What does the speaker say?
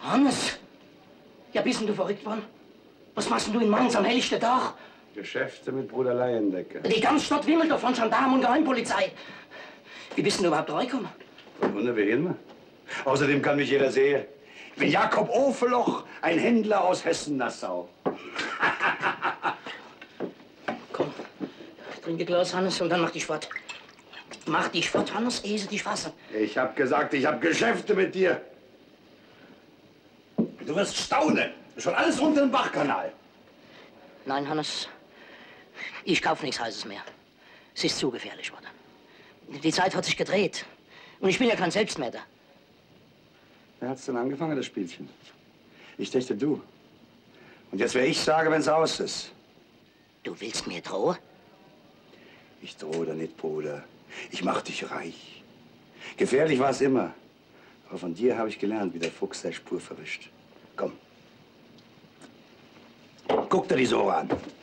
Hannes? Ja, bist denn du verrückt worden? Was machst denn du in Mainz am helllichten Tag? Geschäfte mit Bruder Leyendecker. Die ganze Stadt wimmelt doch von Gendarmen und Geheimpolizei. Wie bist denn du überhaupt reingekommen? Von Wunder wie immer. Außerdem kann mich jeder sehen. Ich bin Jakob Ofeloch, ein Händler aus Hessen-Nassau. Komm, trinke Glas, Hannes, und dann mach dich fort. Mach dich fort, Hannes, ehe sie dich fassen. Ich hab gesagt, ich hab Geschäfte mit dir. Du wirst staunen. Schon alles unter dem Bachkanal. Nein, Hannes, ich kauf nichts Heißes mehr. Es ist zu gefährlich geworden. Die Zeit hat sich gedreht. Und ich bin ja kein Selbstmörder. Wer hat's denn angefangen, das Spielchen? Ich dachte, du. Und jetzt werde ich sagen, wenn's aus ist. Du willst mir drohen? Ich drohe da nicht, Bruder. Ich mach dich reich. Gefährlich war es immer. Aber von dir habe ich gelernt, wie der Fuchs seine Spur verwischt. Komm. Guck dir die Sora an.